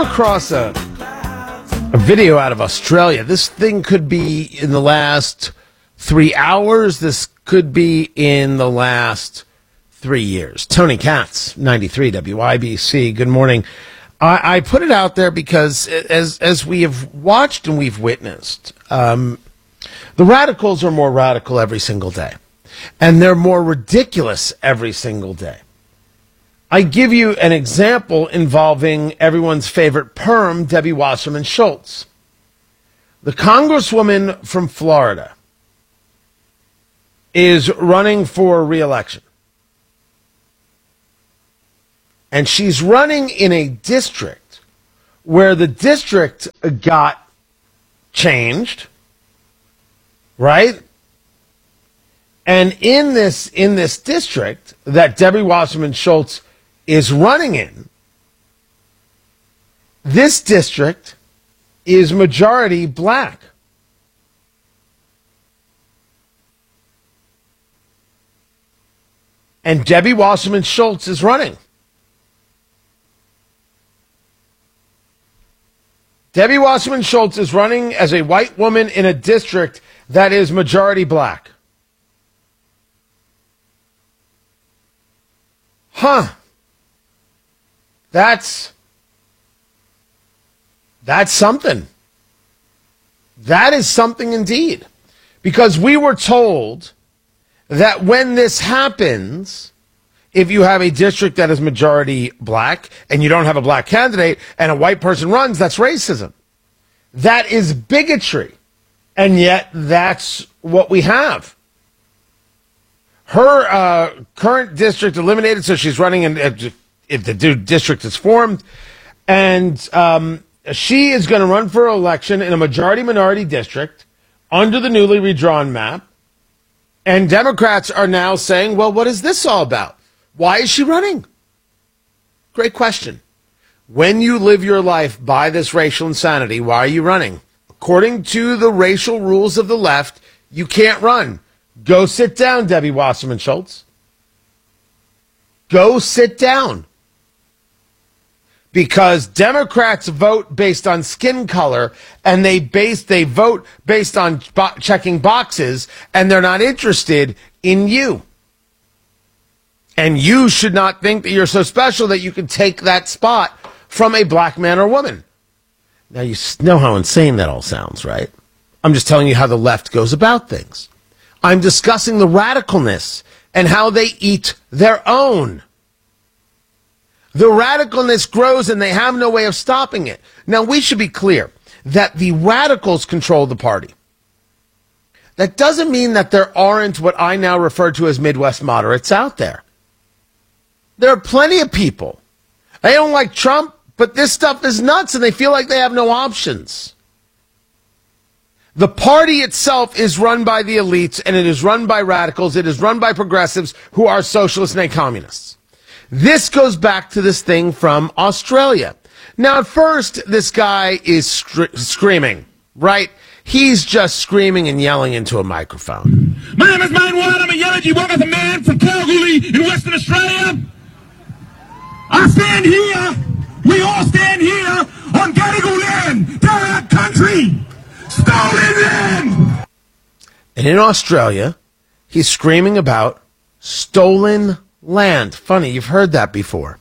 Across a video out of Australia. This thing could be in the last 3 hours. This could be in the last 3 years. Tony Katz, 93 WIBC. Good morning. I put it out there because as we have watched and we've witnessed, the radicals are more radical every single day. And they're more ridiculous every single day. I give you an example involving everyone's favorite perm, Debbie Wasserman Schultz. The congresswoman from Florida is running for re-election. And she's running in a district where the district got changed, right? And in this district that Debbie Wasserman Schultz is running in, this district is majority black. And Debbie Wasserman Schultz is running. Debbie Wasserman Schultz is running as a white woman in a district that is majority black. Huh. That's something. That is something indeed. Because we were told that when this happens, if you have a district that is majority black and you don't have a black candidate and a white person runs, that's racism. That is bigotry. And yet that's what we have. Her current district eliminated, so she's running in, if the district is formed, and she is going to run for election in a majority-minority district under the newly redrawn map. And Democrats are now saying, well, what is this all about? Why is she running? Great question. When you live your life by this racial insanity, why are you running? According to the racial rules of the left, you can't run. Go sit down, Debbie Wasserman Schultz. Go sit down. Because Democrats vote based on skin color, and they vote based on checking boxes, and they're not interested in you. And you should not think that you're so special that you can take that spot from a black man or woman. Now, you know how insane that all sounds, right? I'm just telling you how the left goes about things. I'm discussing the radicalness and how they eat their own. The radicalness grows and they have no way of stopping it. Now, we should be clear that the radicals control the party. That doesn't mean that there aren't what I now refer to as Midwest moderates out there. There are plenty of people. They don't like Trump, but this stuff is nuts and they feel like they have no options. The party itself is run by the elites, and it is run by radicals. It is run by progressives who are socialists and communists. This goes back to this thing from Australia. Now, at first, this guy is screaming, right? He's just screaming and yelling into a microphone. My name is Mine Ward. I'm a Yamaji Walk as a man from Kalgoorlie in Western Australia. I stand here, we all stand here on Gadigal land, Darug country, stolen land. And in Australia, he's screaming about stolen land. Funny, you've heard that before.